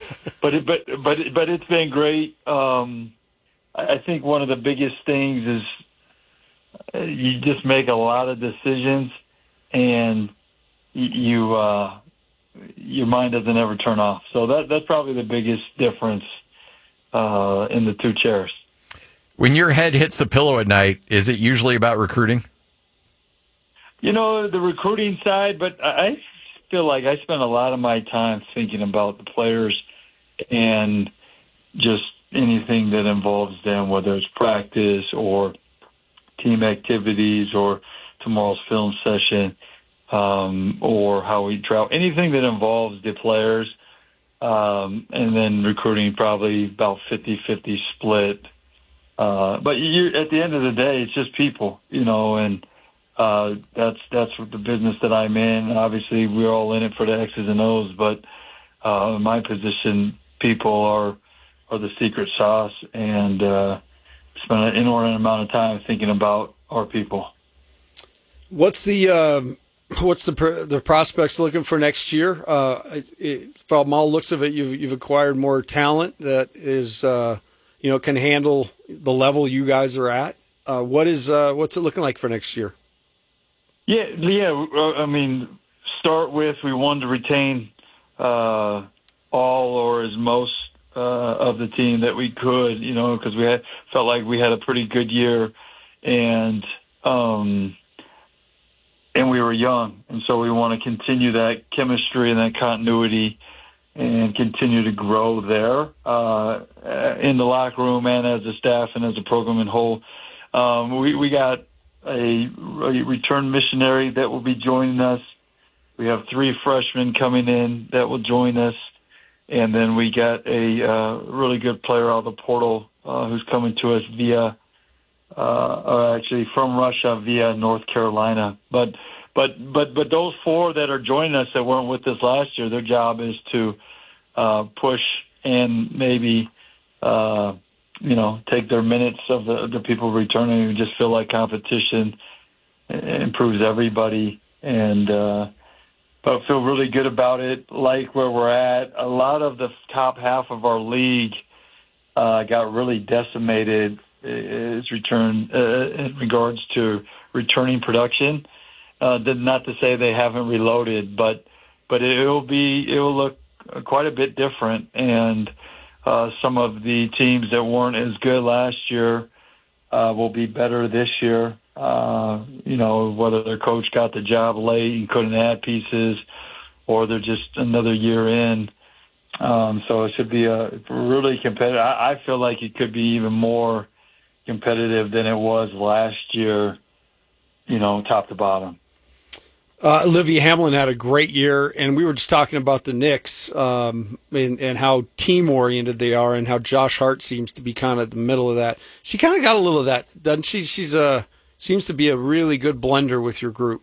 but it's been great. I think one of the biggest things is you just make a lot of decisions, and your mind doesn't ever turn off. So that's probably the biggest difference in the two chairs. When your head hits the pillow at night, is it usually about recruiting? The recruiting side, but I feel like I spend a lot of my time thinking about the players and just anything that involves them, whether it's practice or team activities or tomorrow's film session, or how we travel, anything that involves the players, and then recruiting probably about 50-50 split. But at the end of the day, it's just people, and that's the business that I'm in. Obviously, we're all in it for the X's and O's, but in my position, people are the secret sauce, and spend an inordinate amount of time thinking about our people. What's the prospects looking for next year? From all looks of it, you've acquired more talent that is can handle the level you guys are at. What's it looking like for next year? Yeah. I mean, start with we wanted to retain all or as most of the team that we could, because we felt like we had a pretty good year, and we were young, and so we want to continue that chemistry and that continuity and continue to grow there in the locker room and as a staff and as a program in whole. We got a return missionary that will be joining us. We have 3 freshmen coming in that will join us. And then we got a really good player out of the portal who's coming to us from Russia via North Carolina. But those 4 that are joining us that weren't with us last year, their job is to push and maybe take their minutes of the people returning and just feel like competition improves everybody, and but feel really good about it, like where we're at. A lot of the top half of our league got really decimated in regards to returning production. Not to say they haven't reloaded, but it will look quite a bit different. And some of the teams that weren't as good last year will be better this year. Whether their coach got the job late and couldn't add pieces, or they're just another year in. So it should be a really competitive. I feel like it could be even more competitive than it was last year, top to bottom. Olivia Hamlin had a great year, and we were just talking about the Knicks and how team-oriented they are, and how Josh Hart seems to be kind of the middle of that. She kind of got a little of that, doesn't she? Seems to be a really good blender with your group.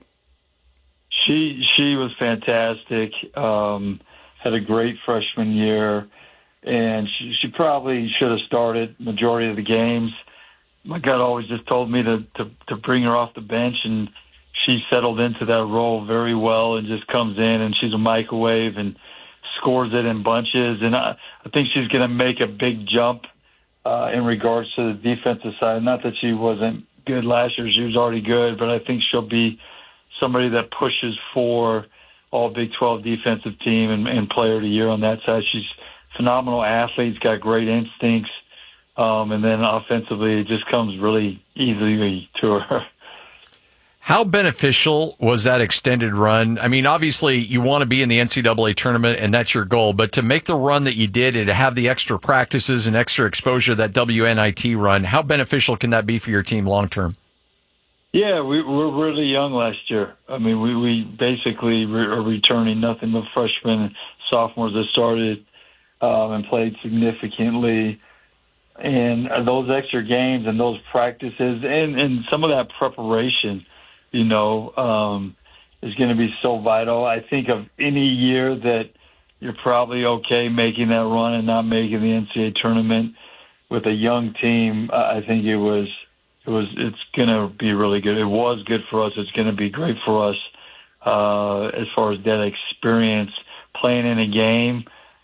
She was fantastic. Had a great freshman year, and she probably should have started majority of the games. My gut always just told me to bring her off the bench, and she settled into that role very well and just comes in, and she's a microwave and scores it in bunches. And I think she's going to make a big jump in regards to the defensive side. Not that she wasn't good last year. She was already good, but I think she'll be somebody that pushes for all Big 12 defensive team and player of the year on that side. She's a phenomenal athlete. She's got great instincts. And then offensively, it just comes really easily to her. How beneficial was that extended run? I mean, obviously, you want to be in the NCAA tournament, and that's your goal. But to make the run that you did and to have the extra practices and extra exposure, that WNIT run, how beneficial can that be for your team long term? Yeah, we were really young last year. I mean, we basically are returning nothing but freshmen and sophomores that started and played significantly. And those extra games and those practices and some of that preparation, is going to be so vital. I think of any year that you're probably okay making that run and not making the NCAA tournament with a young team. I think it's going to be really good. It was good for us. It's going to be great for us as far as that experience playing in a game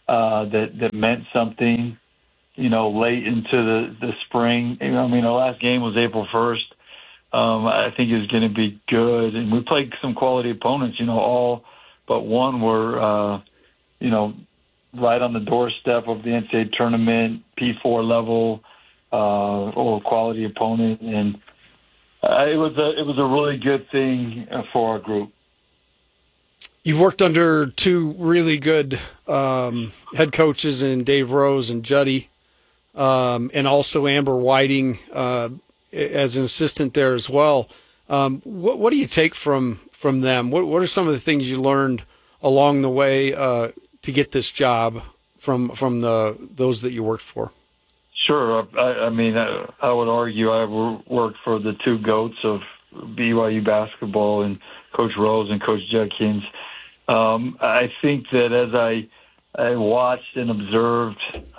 that meant something, late into the spring. I mean, our last game was April 1st. I think it was going to be good. And we played some quality opponents, all but one were, right on the doorstep of the NCAA tournament, P4 level, or quality opponent. And it was a really good thing for our group. You've worked under two really good head coaches in Dave Rose and Juddy, and also Amber Whiting as an assistant there as well. What do you take from them? What are some of the things you learned along the way to get this job from those that you worked for? Sure. I mean, I would argue I worked for the two GOATs of BYU basketball, and Coach Rose and Coach Judkins. I think that as I watched and observed,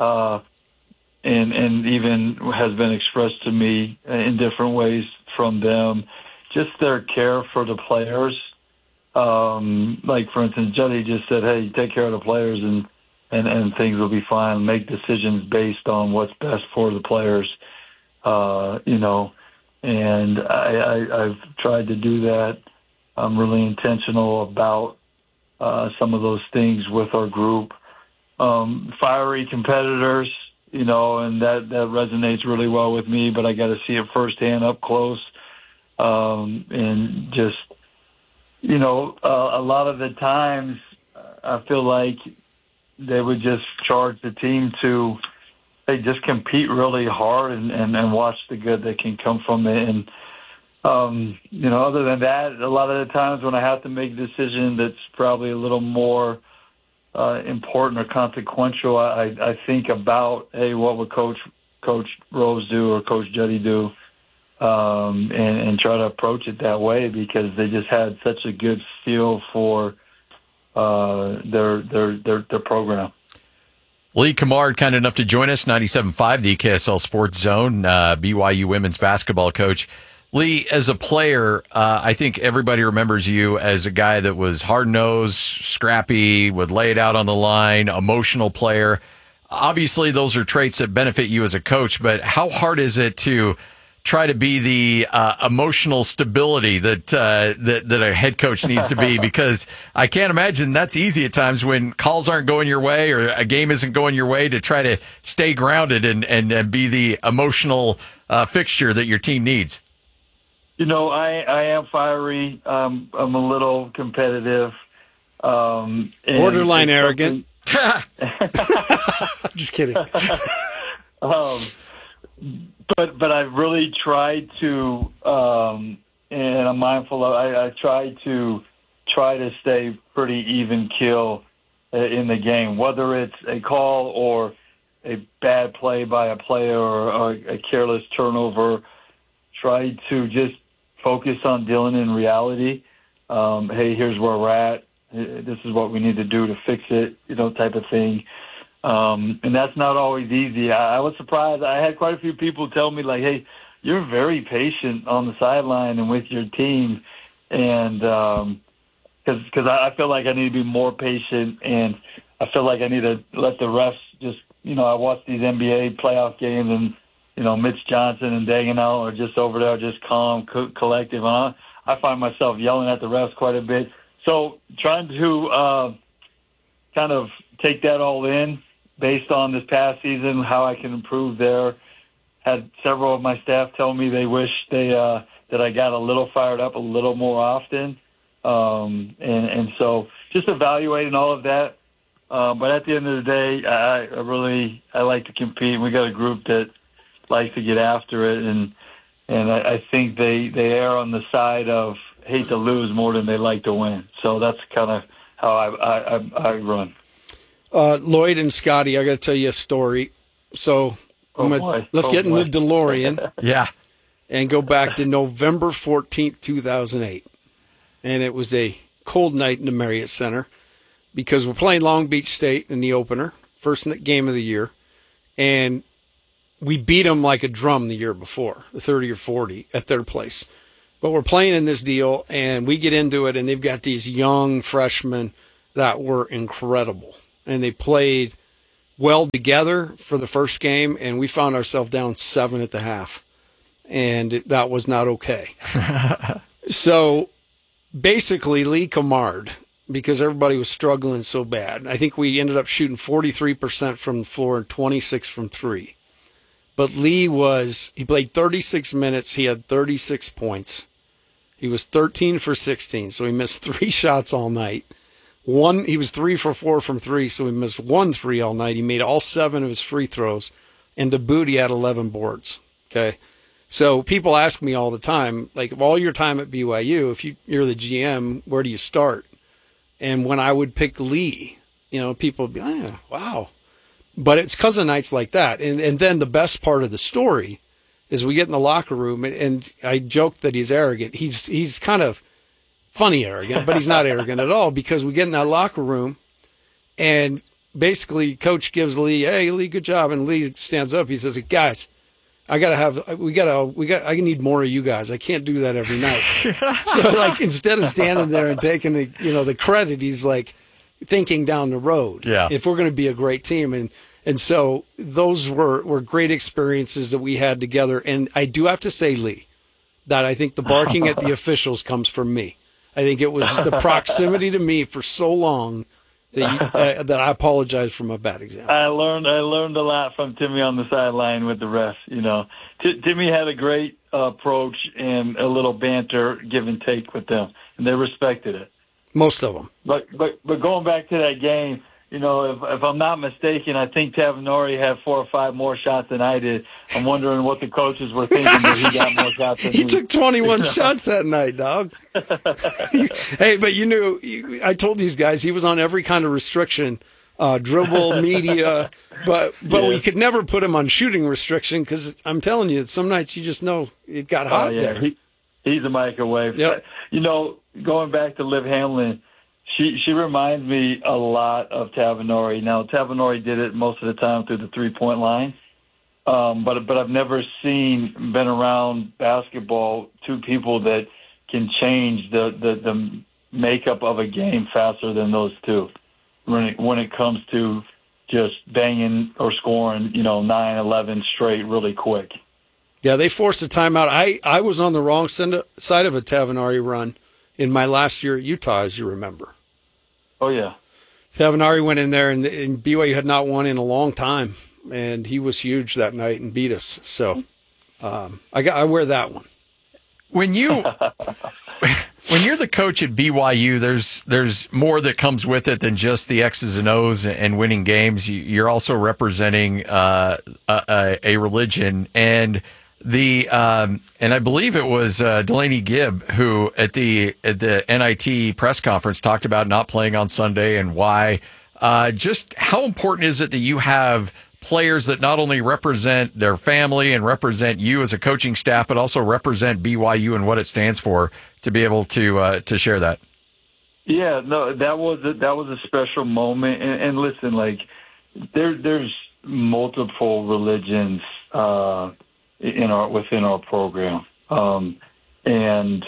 and even has been expressed to me in different ways from them, just their care for the players. Like, for instance, Juddy just said, hey, take care of the players and things will be fine. Make decisions based on what's best for the players, and I've tried to do that. I'm really intentional about some of those things with our group. Fiery competitors, and that resonates really well with me, but I got to see it firsthand up close. And just, a lot of the times I feel like they would just charge the team to, hey, just compete really hard and watch the good that can come from it. And, other than that, a lot of the times when I have to make a decision that's probably a little more important or consequential, I think about, hey, what would Coach Rose do or Coach Juddy do, and try to approach it that way, because they just had such a good feel for their program. Lee Cummard, kind enough to join us, 97.5, the KSL Sports Zone, BYU women's basketball coach. Lee, as a player, I think everybody remembers you as a guy that was hard-nosed, scrappy, would lay it out on the line, emotional player. Obviously, those are traits that benefit you as a coach, but how hard is it to try to be the emotional stability that a head coach needs to be? Because I can't imagine that's easy at times when calls aren't going your way or a game isn't going your way, to try to stay grounded and be the emotional fixture that your team needs. I am fiery. I'm a little competitive. Borderline arrogant. I'm just kidding. But I really tried to, and I'm mindful of, I try to stay pretty even keel in the game, whether it's a call or a bad play by a player or a careless turnover. Try to just focus on dealing in reality. Hey, here's where we're at. This is what we need to do to fix it, type of thing. And that's not always easy. I was surprised. I had quite a few people tell me, like, hey, you're very patient on the sideline and with your team. And because I feel like I need to be more patient, and I feel like I need to let the refs just, I watch these NBA playoff games, and Mitch Johnson and Dagenau are just over there, just calm, collective. And I find myself yelling at the refs quite a bit. So trying to kind of take that all in based on this past season, how I can improve there. Had several of my staff tell me they wish that I got a little fired up a little more often. And so just evaluating all of that. But at the end of the day, I like to compete. We got a group that likes to get after it, and I think they err on the side of hate to lose more than they like to win. So that's kind of how I run. Lloyd and Scotty, I got to tell you a story. So let's get in the DeLorean. Yeah. And go back to November 14th, 2008. And it was a cold night in the Marriott Center because we're playing Long Beach State in the opener, first game of the year. And we beat them like a drum the year before, the 30 or 40 at their place. But we're playing in this deal, and we get into it, and they've got these young freshmen that were incredible. and they played well together for the first game, and we found ourselves down 7 at the half, and that was not okay. So basically, Lee Camard, because everybody was struggling so bad. I think we ended up shooting 43% from the floor and 26 from 3. But Lee he played 36 minutes. He had 36 points. He was 13 for 16, so he missed 3 shots all night. He was 3 for 4 from 3, so he missed 1 3 all night. He made all 7 of his free throws, and to boot, he had 11 boards. Okay, so people ask me all the time, like, of all your time at BYU, if you're the GM, where do you start? And when I would pick Lee, people would be like, wow. But it's because of nights like that. And then the best part of the story is we get in the locker room, and I joke that he's arrogant. He's kind of funny arrogant, but he's not arrogant at all, because we get in that locker room, and basically Coach gives Lee, "Hey, Lee, good job." And Lee stands up. He says, "Guys, I need more of you guys. I can't do that every night." So like, instead of standing there and taking the credit, he's like thinking down the road. Yeah. If we're going to be a great team. And so those were great experiences that we had together. And I do have to say, Lee, that I think the barking at the officials comes from me. I think it was the proximity to me for so long that I apologize for my bad example. I learned a lot from Timmy on the sideline with the refs. Timmy had a great approach and a little banter, give and take with them, and they respected it. Most of them. But going back to that game, if I'm not mistaken, I think Tavanori had 4 or 5 more shots than I did. I'm wondering what the coaches were thinking that he got more shots than me. He took 21 shots that night, dog. Hey, but I told these guys he was on every kind of restriction, dribble, media, but we could never put him on shooting restriction, because I'm telling you, some nights you just know it got hot there. He's a microwave. Yep. Going back to Liv Hamlin, She reminds me a lot of Tavanori. Now, Tavanori did it most of the time through the 3-point line, but I've never been around basketball, 2 people that can change the makeup of a game faster than those 2 when it comes to just banging or scoring, 9, 11 straight really quick. Yeah, they forced a timeout. I was on the wrong side of a Tavanori run in my last year at Utah, as you remember. Oh, yeah. Tavanari went in there, and BYU had not won in a long time, and he was huge that night and beat us. So I wear that one. When you're the coach at BYU, there's more that comes with it than just the X's and O's and winning games. You're also representing a religion, and and I believe it was Delaney Gibb who at the NIT press conference talked about not playing on Sunday and why. Just how important is it that you have players that not only represent their family and represent you as a coaching staff, but also represent BYU and what it stands for, to be able to share that? Yeah, no, that was a special moment. And listen, like there's multiple religions within our program, and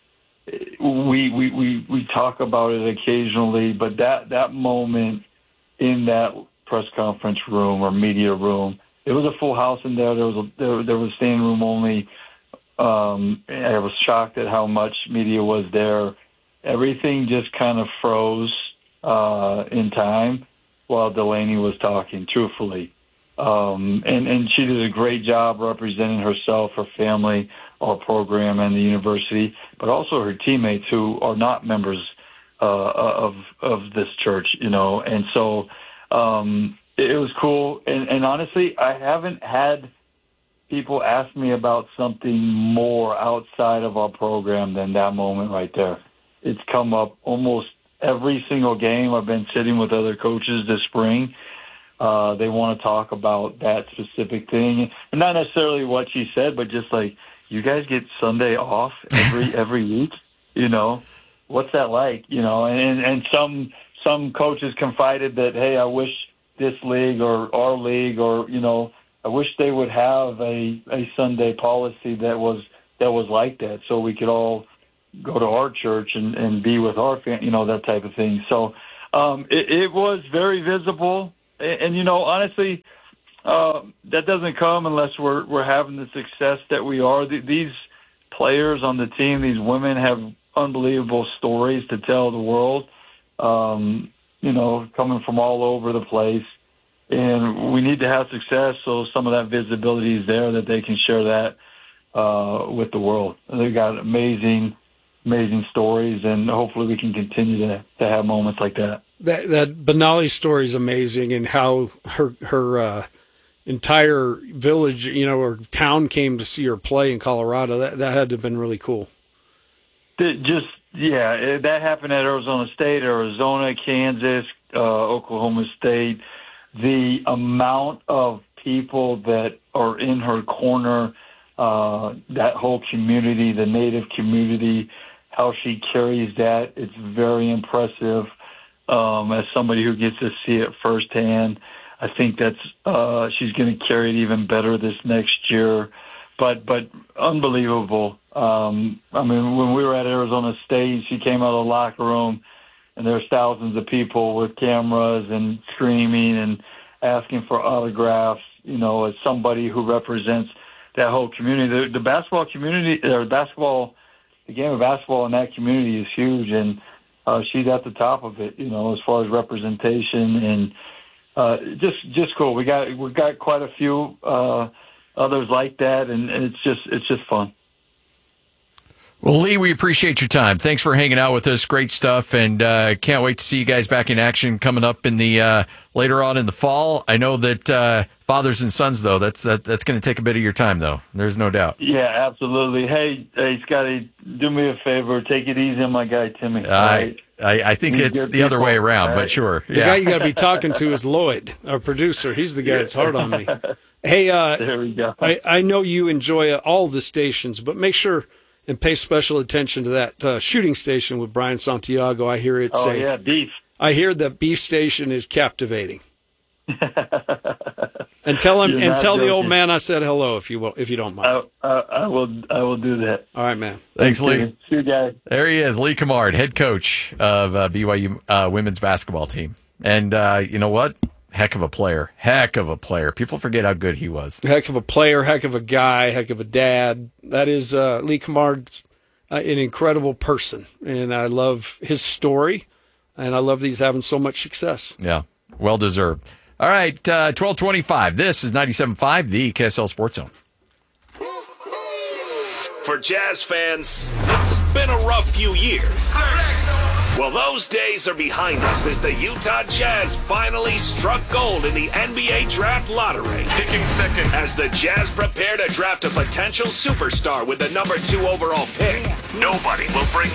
we talk about it occasionally. But that moment in that press conference room or media room, it was a full house in there. There was standing room only. I was shocked at how much media was there. Everything just kind of froze in time while Delaney was talking, truthfully. And she did a great job representing herself, her family, our program, and the university, but also her teammates who are not members of this church, And so it was cool. And honestly, I haven't had people ask me about something more outside of our program than that moment right there. It's come up almost every single game. I've been sitting with other coaches this spring. They want to talk about that specific thing, and not necessarily what she said, but just like, you guys get Sunday off every week, what's that like, and some coaches confided that, hey, I wish this league or our league or, I wish they would have a Sunday policy that was like that, so we could all go to our church and be with our family, that type of thing. So It was very visible. And honestly, that doesn't come unless we're having the success that we are. These players on the team, these women have unbelievable stories to tell the world, coming from all over the place. And we need to have success so some of that visibility is there that they can share that with the world. They've got amazing stories, and hopefully we can continue to have moments like that. That Benali story is amazing, and how her entire village, or town came to see her play in Colorado. That had to have been really cool. That happened at Arizona State, Arizona, Kansas, Oklahoma State. The amount of people that are in her corner, that whole community, the Native community, how she carries that, it's very impressive. As somebody who gets to see it firsthand, I think that's she's going to carry it even better this next year. But unbelievable. When we were at Arizona State, she came out of the locker room, and there's thousands of people with cameras and screaming and asking for autographs. As somebody who represents that whole community, the basketball community, the game of basketball in that community is huge, and she's at the top of it. As far as representation, and just cool. We got quite a few others like that, and it's just fun. Well, Lee, we appreciate your time. Thanks for hanging out with us. Great stuff, and can't wait to see you guys back in action coming up in the later on in the fall. I know that fathers and sons, though, that's going to take a bit of your time, though. There's no doubt. Yeah, absolutely. Hey, Scotty, do me a favor. Take it easy on my guy, Timmy. Right? I think it's the other way around, but sure. The guy you got to be talking to is Lloyd, our producer. He's the guy that's hard on me. Hey, there we go. I know you enjoy all the stations, but make sure and pay special attention to that shooting station with Brian Santiago. I hear it say, beef. I hear that beef station is captivating. And tell him, and tell the old man I said hello if you don't mind. I will do that. All right, man. Thanks, Lee. See you guys. There he is, Lee Cummard, head coach of BYU women's basketball team. And you know what? Heck of a player. People forget how good he was. Heck of a player, heck of a guy, heck of a dad. That is Lee Cummard, an incredible person. And I love his story, and I love that he's having so much success. Yeah, well deserved. All right, 12:25. This is 97.5, the KSL Sports Zone. For Jazz fans, it's been a rough few years. Well, those days are behind us as the Utah Jazz finally struck gold in the NBA Draft Lottery. Picking second. As the Jazz prepare to draft a potential superstar with the number 2 overall pick, nobody will bring